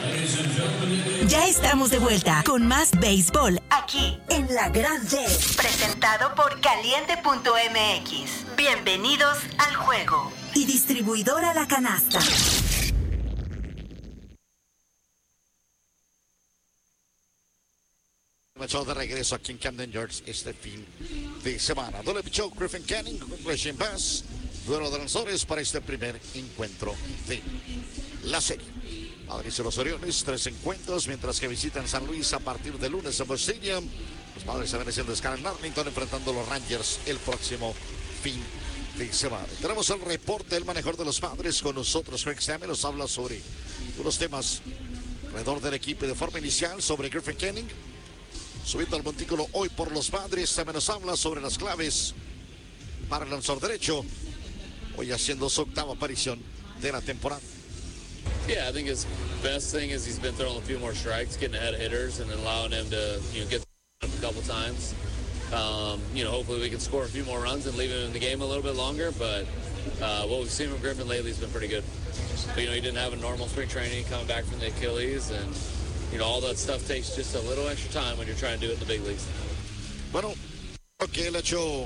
Ya estamos de vuelta con más béisbol aquí en La Grande. Presentado por Caliente.mx. Bienvenidos al juego. Y distribuidora La Canasta. Show de regreso aquí en Camden Yards este fin de semana. Doble Show, Griffin Canning, Christian Bass, duelo de lanzadores para este primer encuentro de la serie. Padres y los Orioles, 3 encuentros, mientras que visitan San Luis a partir de lunes en Busch Stadium. Los Padres se ven haciendo escala en Arlington, enfrentando a los Rangers el próximo fin de semana. Tenemos el reporte del manejador de los Padres con nosotros. Craig Stammen nos habla sobre unos temas alrededor del equipo de forma inicial, sobre Griffin Canning. Subiendo al montículo hoy por los Padres, también nos habla sobre las claves para el lanzador derecho, hoy haciendo su octava aparición de la temporada. Yeah, I think his best thing is he's been throwing a few more strikes, getting ahead of hitters, and then allowing them to, get a couple times. Hopefully we can score a few more runs and leave him in the game a little bit longer. But what we've seen from Griffin lately has been pretty good. But, he didn't have a normal spring training coming back from the Achilles, and all that stuff takes just a little extra time when you're trying to do it in the big leagues. Bueno, creo que él ha hecho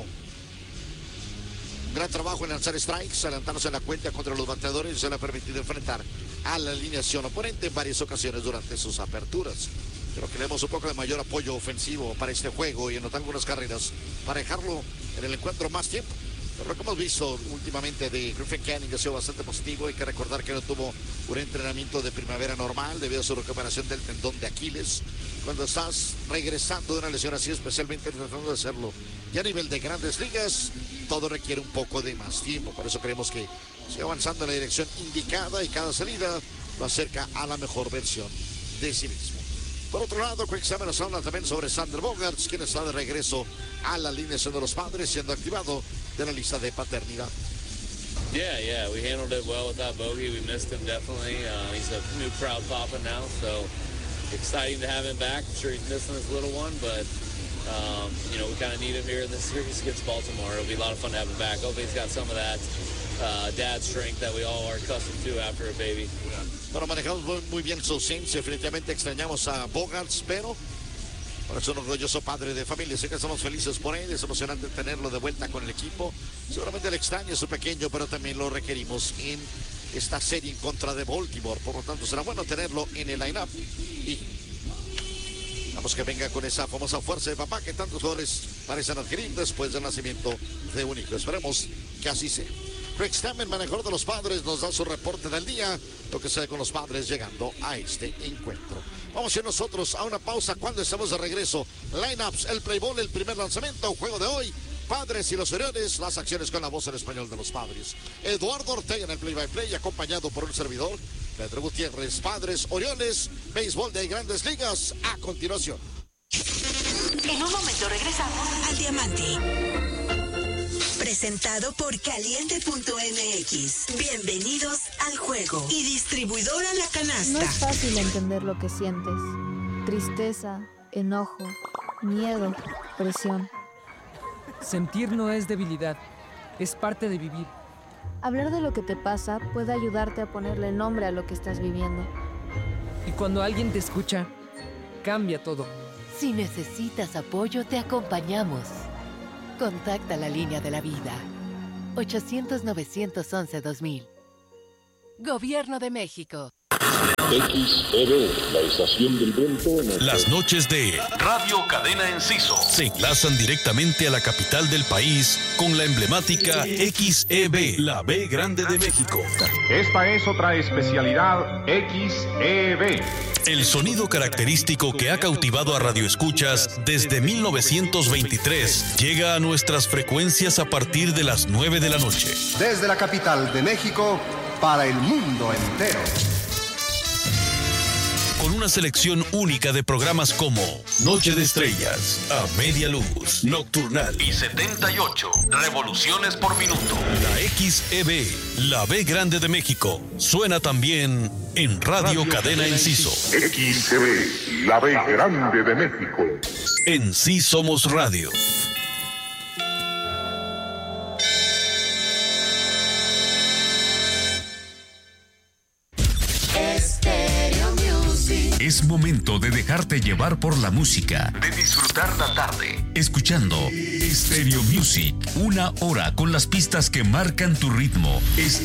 un gran trabajo en lanzar strikes, adelantándose en la cuenta contra los bateadores y se le ha permitido enfrentar a la alineación oponente en varias ocasiones durante sus aperturas. Pero queremos un poco de mayor apoyo ofensivo para este juego y anotar algunas carreras para dejarlo en el encuentro más tiempo. Pero lo que hemos visto últimamente de Griffin Canning ha sido bastante positivo. Hay que recordar que no tuvo un entrenamiento de primavera normal debido a su recuperación del tendón de Aquiles. Cuando estás regresando de una lesión así, especialmente tratando de hacerlo y a nivel de grandes ligas, todo requiere un poco de más tiempo. Por eso creemos que sigue avanzando en la dirección indicada y cada salida lo acerca a la mejor versión de sí mismo. Por otro lado, Craig Stammen nos habla también sobre Xander Bogaerts, quien está de regreso a la alineación de los Padres, siendo activado de la lista de paternidad. Yeah, we handled it well without Bogey. We missed him definitely. He's a new proud papa now, so exciting to have him back. I'm sure he's missing his little one, but we kind of need him here in this series against Baltimore. It'll be a lot of fun to have him back. Hopefully he's got some of that dad strength that we all are accustomed to after a baby. Bueno, manejamos muy bien su ausencia. Definitivamente extrañamos a Bogaerts, pero por eso un orgulloso padre de familia. Sé que estamos felices por él. Es emocionante tenerlo de vuelta con el equipo. Seguramente le extraña su pequeño, pero también lo requerimos en esta serie en contra de Baltimore. Por lo tanto, será bueno tenerlo en el line-up. Y vamos que venga con esa famosa fuerza de papá que tantos jugadores parecen adquirir después del nacimiento de un hijo. Esperemos que así sea. Craig Stammen, manejador de los Padres, nos da su reporte del día, lo que se ve con los Padres llegando a este encuentro. Vamos a ir nosotros a una pausa cuando estamos de regreso. Lineups, el play ball, el primer lanzamiento, juego de hoy. Padres y los Orioles, las acciones con la voz en español de los Padres. Eduardo Ortega en el play-by-play, acompañado por un servidor, Pedro Gutiérrez. Padres, Orioles, béisbol de Grandes Ligas, a continuación. En un momento regresamos al Diamante. Presentado por Caliente.mx. Bienvenidos al juego. Y distribuidora La Canasta. No es fácil entender lo que sientes. Tristeza, enojo, miedo, presión. Sentir no es debilidad, es parte de vivir. Hablar de lo que te pasa puede ayudarte a ponerle nombre a lo que estás viviendo. Y cuando alguien te escucha, cambia todo. Si necesitas apoyo, te acompañamos. Contacta la línea de la vida. 800-911-2000. Gobierno de México. XEB, la estación del viento. Las noches de Radio Cadena Enciso se enlazan directamente a la capital del país con la emblemática XEB, la B Grande de México. Esta es otra especialidad XEB. El sonido característico que ha cautivado a radioescuchas desde 1923 llega a nuestras frecuencias a partir de las 9 de la noche. Desde la capital de México para el mundo entero. Con una selección única de programas como Noche de Estrellas, A Media Luz, Nocturnal y 78 revoluciones por minuto. La XEB, la B Grande de México, suena también en Radio Cadena Enciso. XEB, la B Grande de México. En Sí Somos Radio. Stereo Music. Es momento de dejarte llevar por la música, de disfrutar la tarde, escuchando Stereo Music, 1 hora con las pistas que marcan tu ritmo.